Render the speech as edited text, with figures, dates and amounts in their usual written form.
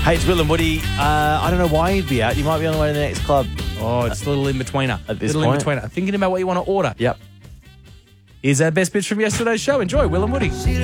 Hey, it's Will and Woody. I don't know why you'd be out. You might be on the way to the next club. Oh, it's a little in-betweener. At this little point. in-betweener. Thinking about what you want to order. Yep. Here's our best bits from yesterday's show. Enjoy, Will and Woody.